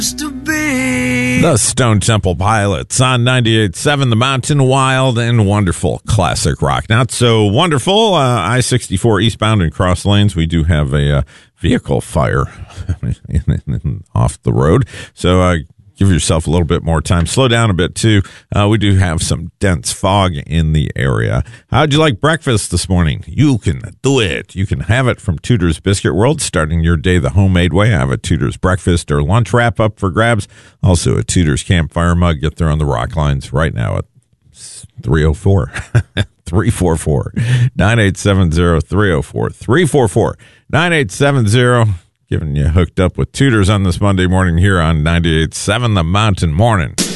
The Stone Temple Pilots on 98.7, The Mountain, wild and wonderful classic rock. Not so wonderful. I-64 eastbound and cross lanes. We do have a vehicle fire off the road. So give yourself a little bit more time. Slow down a bit, too. We do have some dense fog in the area. How'd you like breakfast this morning? You can do it. You can have it from Tudor's Biscuit World, starting your day the homemade way. I have a Tudor's breakfast or lunch wrap up for grabs. Also a Tudor's campfire mug. Get there on the rock lines right now at 304 344 9870 304 344 9870. Giving you hooked up with Tudors on this Monday morning here on 98.7 The Mountain Morning.